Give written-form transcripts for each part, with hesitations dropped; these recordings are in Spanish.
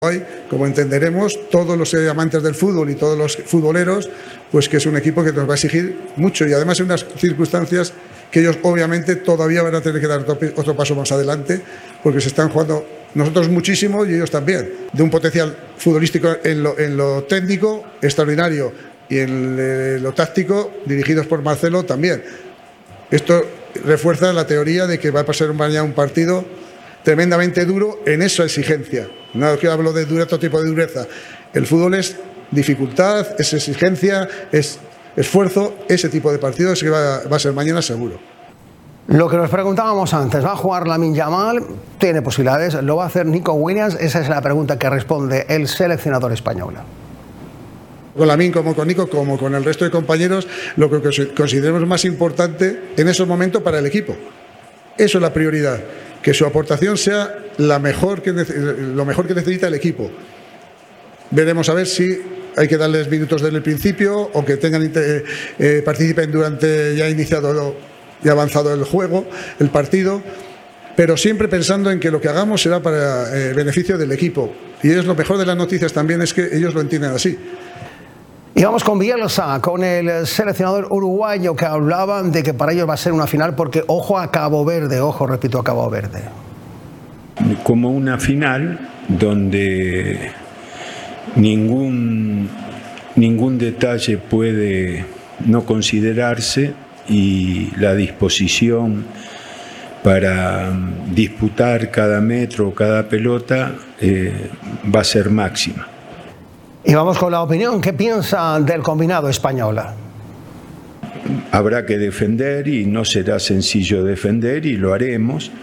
Como entenderemos todos los amantes del fútbol y todos los futboleros, pues que es un equipo que nos va a exigir mucho y además en unas circunstancias que ellos obviamente todavía van a tener que dar otro paso más adelante, porque se están jugando nosotros muchísimo y ellos también, de un potencial futbolístico en lo técnico extraordinario y en lo táctico, dirigidos por Marcelo también. Esto refuerza la teoría de que va a pasar mañana un partido tremendamente duro en esa exigencia. No que hablo de otro tipo de dureza. El fútbol es dificultad, es exigencia, es esfuerzo. Ese tipo de partidos que va a ser mañana seguro. Lo que nos preguntábamos antes, ¿va a jugar Lamine Yamal? Tiene posibilidades. ¿Lo va a hacer Nico Williams? Esa es la pregunta que responde el seleccionador español. Con Lamine, como con Nico, como con el resto de compañeros, lo que consideremos más importante en esos momentos para el equipo. Eso es la prioridad. Que su aportación sea lo mejor que necesita el equipo. Veremos a ver si hay que darles minutos desde el principio o que participen durante ya iniciado y avanzado el juego, el partido, pero siempre pensando en que lo que hagamos será para beneficio del equipo. Y es lo mejor de las noticias también, es que ellos lo entienden así. Y vamos con Bielsa, con el seleccionador uruguayo, que hablaban de que para ellos va a ser una final porque ojo a Cabo Verde, ojo, repito, a Cabo Verde. Como una final donde ningún detalle puede no considerarse y la disposición para disputar cada metro, cada pelota va a ser máxima. Y vamos con la opinión. ¿Qué piensa del combinado español? Habrá que defender y no será sencillo defender y lo haremos,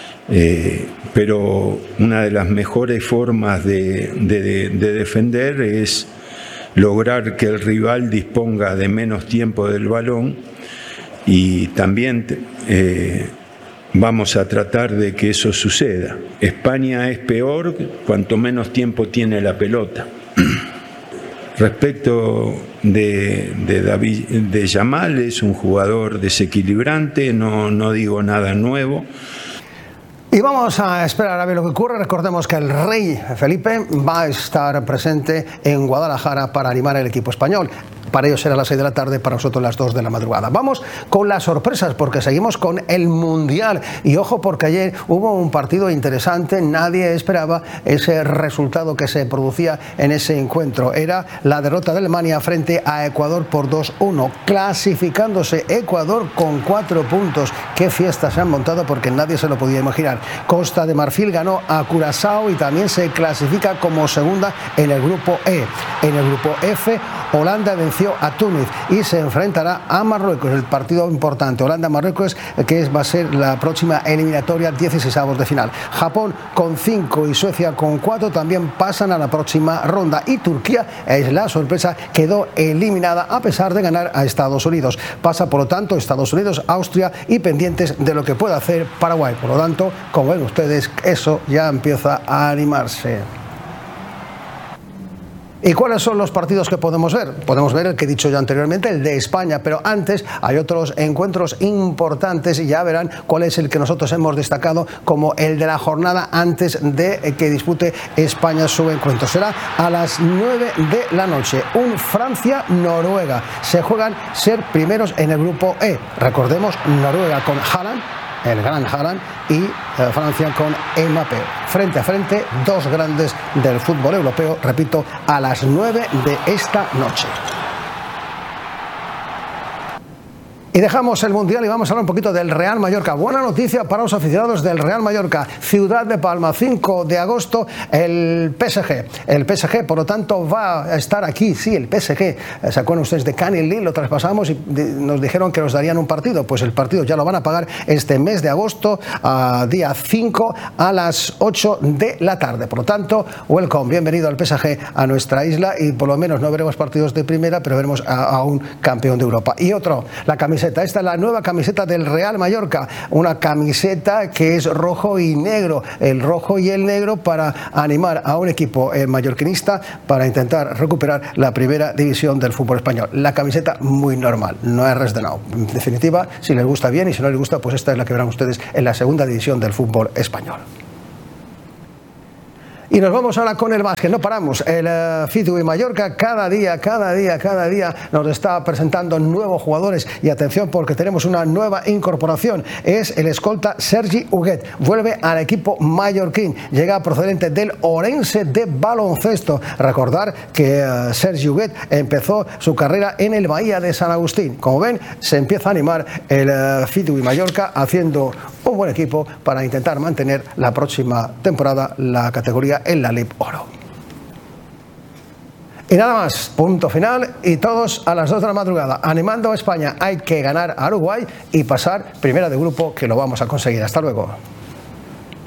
pero una de las mejores formas de defender es lograr que el rival disponga de menos tiempo del balón y también vamos a tratar de que eso suceda. España es peor cuanto menos tiempo tiene la pelota. Respecto de Yamal, es un jugador desequilibrante, no digo nada nuevo. Y vamos a esperar a ver lo que ocurre. Recordemos que el rey Felipe va a estar presente en Guadalajara para animar al equipo español. Para ellos será las 6 de la tarde, para nosotros las 2 de la madrugada. Vamos con las sorpresas, porque seguimos con el Mundial. Y ojo, porque ayer hubo un partido interesante, nadie esperaba ese resultado que se producía en ese encuentro. Era la derrota de Alemania frente a Ecuador por 2-1, clasificándose Ecuador con 4 puntos. Qué fiesta se han montado, porque nadie se lo podía imaginar. Costa de Marfil ganó a Curazao y también se clasifica como segunda en el grupo E. En el grupo F, Holanda venció a Túnez y se enfrentará a Marruecos, el partido importante, Holanda-Marruecos, que va a ser la próxima eliminatoria, 16avos de final. Japón con 5 y Suecia con 4 también pasan a la próxima ronda, y Turquía es la sorpresa, quedó eliminada a pesar de ganar a Estados Unidos. Pasa por lo tanto Estados Unidos, Austria y pendientes de lo que pueda hacer Paraguay. Por lo tanto, como ven ustedes, eso ya empieza a animarse. ¿Y cuáles son los partidos que podemos ver? Podemos ver el que he dicho yo anteriormente, el de España, pero antes hay otros encuentros importantes y ya verán cuál es el que nosotros hemos destacado como el de la jornada antes de que dispute España su encuentro. Será a las 9 de la noche, un Francia-Noruega. Se juegan ser primeros en el grupo E. Recordemos, Noruega con Haaland, el gran Haaland, y Francia con Mbappé. Frente a frente, dos grandes del fútbol europeo, repito, a las 9 de esta noche. Y dejamos el Mundial y vamos a hablar un poquito del Real Mallorca. Buena noticia para los aficionados del Real Mallorca. Ciudad de Palma, 5 de agosto, el PSG. El PSG, por lo tanto, va a estar aquí. Sí, el PSG. ¿Se acuerdan ustedes de Canning Lee? Lo traspasamos y nos dijeron que nos darían un partido. Pues el partido ya lo van a pagar este mes de agosto, día 5 a las 8 de la tarde. Por lo tanto, welcome, bienvenido al PSG a nuestra isla, y por lo menos no veremos partidos de primera, pero veremos a un campeón de Europa. Y otro, la camiseta. Esta es la nueva camiseta del Real Mallorca, una camiseta que es rojo y negro, el rojo y el negro para animar a un equipo mallorquinista para intentar recuperar la primera división del fútbol español. La camiseta muy normal, no es res de nada. En definitiva, si les gusta bien, y si no les gusta, pues esta es la que verán ustedes en la segunda división del fútbol español. Y nos vamos ahora con el básquet, no paramos. El FITU y Mallorca cada día nos está presentando nuevos jugadores. Y atención, porque tenemos una nueva incorporación. Es el escolta Sergi Huguet. Vuelve al equipo mallorquín. Llega procedente del Orense de baloncesto. Recordar que Sergi Huguet empezó su carrera en el Bahía de San Agustín. Como ven, se empieza a animar el FITU y Mallorca, haciendo un buen equipo para intentar mantener la próxima temporada la categoría en la LIB Oro. Y nada más, punto final, y todos a las 2 de la madrugada animando a España. Hay que ganar a Uruguay y pasar primera de grupo, que lo vamos a conseguir. Hasta luego.